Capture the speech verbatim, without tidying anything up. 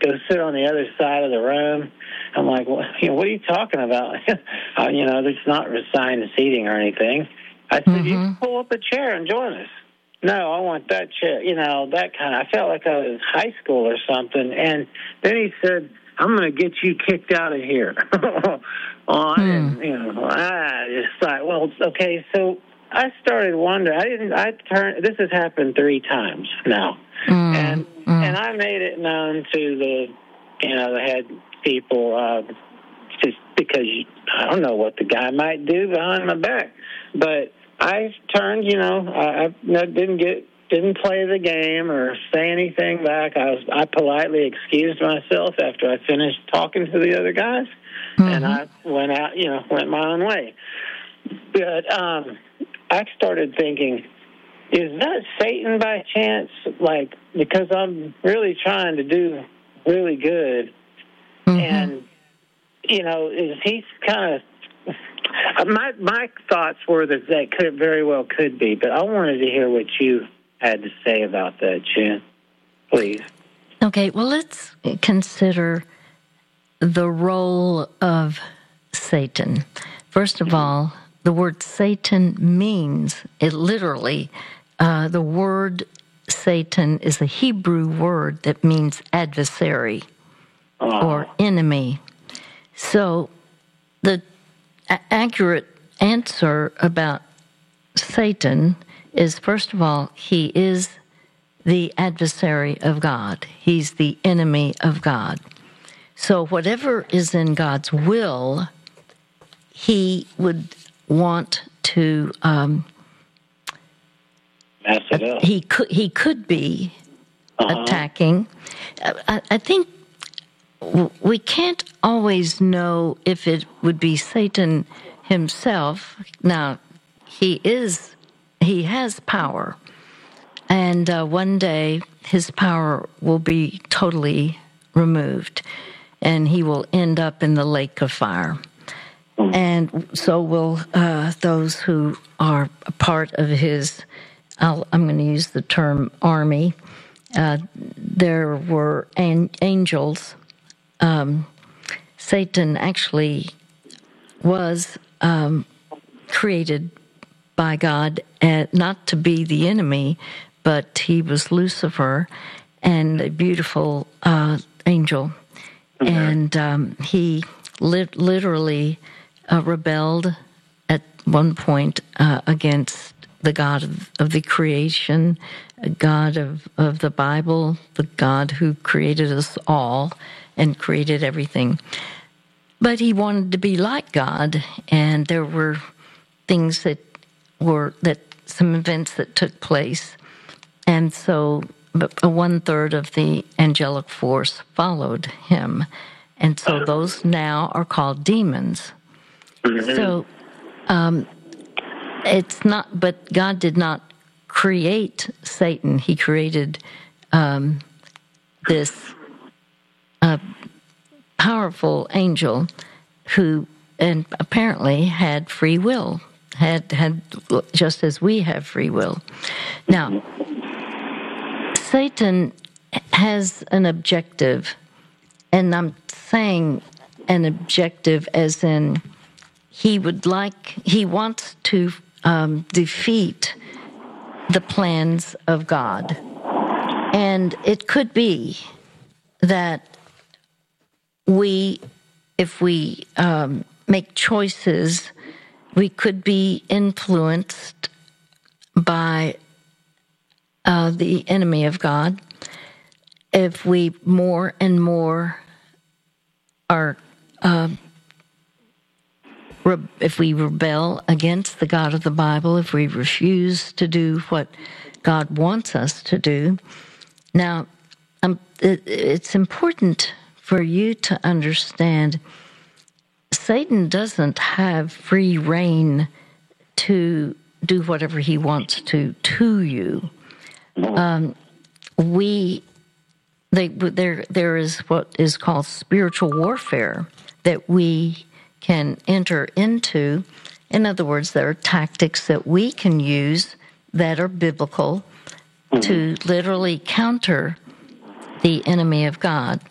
go sit on the other side of the room. I'm like, well, you know, what are you talking about? uh, you know, it's not assigned seating or anything. I said, mm-hmm. You can pull up a chair and join us. No, I want that chair. You know, that kind of, I felt like I was in high school or something. And then he said, I'm going to get you kicked out of here. oh, hmm. And, you know, I just thought, well, okay, so I started wondering. I didn't, I turned, this has happened three times now. Mm. And, mm. and I made it known to the, you know, the head people, uh, just because you, I don't know what the guy might do behind my back. But I turned, you know, I, I didn't get, didn't play the game or say anything back. I was, I politely excused myself after I finished talking to the other guys, mm-hmm. and I went out, you know, went my own way. But um, I started thinking, is that Satan by chance? Like, because I'm really trying to do really good, mm-hmm. and you know, is he kind of? My my thoughts were that that could very well could be, but I wanted to hear what you had to say about that, Jen. Please. Okay, well, let's consider the role of Satan. First of all, the word Satan means, it literally, uh, the word Satan is a Hebrew word that means adversary oh. or enemy. So the a- accurate answer about Satan is, first of all, he is the adversary of God. He's the enemy of God. So whatever is in God's will, he would want to um, mess it up. He could he could be uh-huh. attacking. I, I think we can't always know if it would be Satan himself. Now, he is he has power, and uh, one day his power will be totally removed, and he will end up in the lake of fire. And so will uh, those who are a part of his, I'll, I'm going to use the term army. Uh, there were an, angels. Um, Satan actually was um, created by God, uh, not to be the enemy, but he was Lucifer and a beautiful uh, angel. Mm-hmm. And um, he li- literally... Uh, rebelled at one point uh, against the God of, of the creation, a God of, of the Bible, the God who created us all and created everything. But he wanted to be like God, and there were things that were, that some events that took place. And so one-third of the angelic force followed him. And so those now are called demons. So, um, it's not, but God did not create Satan. He created um, this uh, powerful angel who, and apparently had free will, had, had just as we have free will. Now, Satan has an objective, and I'm saying an objective as in, He would like, he wants to um, defeat the plans of God. And it could be that we, if we um, make choices, we could be influenced by uh, the enemy of God if we more and more are uh, if we rebel against the God of the Bible, if we refuse to do what God wants us to do. Now, um, it, it's important for you to understand Satan doesn't have free reign to do whatever he wants to to you. Um, we, they, there, there is what is called spiritual warfare that we can enter into. In other words, there are tactics that we can use that are biblical mm-hmm. to literally counter the enemy of God.